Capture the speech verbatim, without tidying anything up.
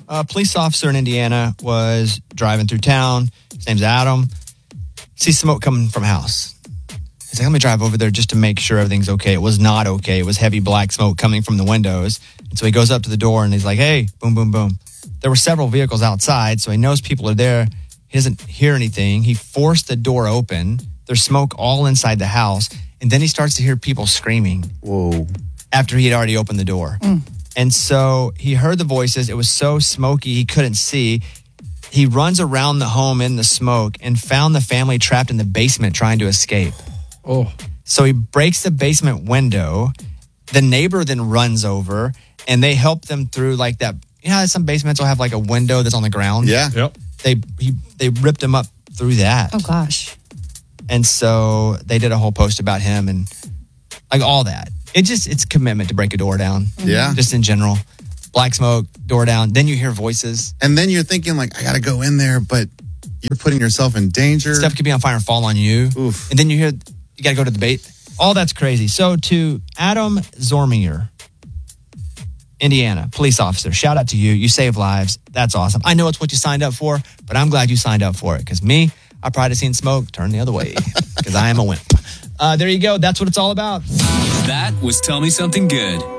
A police officer in Indiana was driving through town. His name's Adam. Sees smoke coming from a house. He's like, let me drive over there just to make sure everything's okay. It was not okay. It was heavy black smoke coming from the windows. And so he goes up to the door and he's like, hey, boom, boom, boom. There were several vehicles outside, so he knows people are there. He doesn't hear anything. He forced the door open. There's smoke all inside the house. And then he starts to hear people screaming. Whoa. After he had already opened the door. Mm. And so he heard the voices. It was so smoky he couldn't see. He runs around the home in the smoke and found the family trapped in the basement trying to escape. Oh. So he breaks the basement window. The neighbor then runs over and they help them through like that. You know, some basements will have like a window that's on the ground. Yeah. Yep. They he, they ripped him up through that. Oh, gosh. And so they did a whole post about him and like all that. It just, it's commitment to break a door down. Yeah. Just in general. Black smoke, door down. Then you hear voices. And then you're thinking like, I got to go in there, but you're putting yourself in danger. Stuff could be on fire and fall on you. Oof. And then you hear, you got to go to the bait. All that's crazy. So to Adam Zorminger, Indiana, police officer, shout out to you. You save lives. That's awesome. I know it's what you signed up for, but I'm glad you signed up for it. Because me, I probably have seen smoke turn the other way. Because I am a wimp. Uh, there you go. That's what it's all about. That was Tell Me Something Good.